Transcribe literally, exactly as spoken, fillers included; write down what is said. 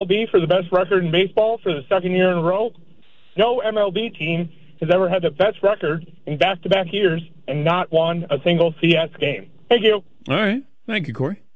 B for the best record in baseball for the second year in a row. No M L B team has ever had the best record in back-to-back years and not won a single C S game. Thank you. All right. Thank you, Corey.